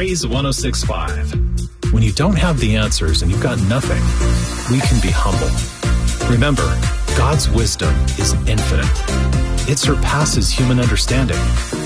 Praise 106.5. When you don't have the answers and you've got nothing, we can be humble. Remember, God's wisdom is infinite. It surpasses human understanding.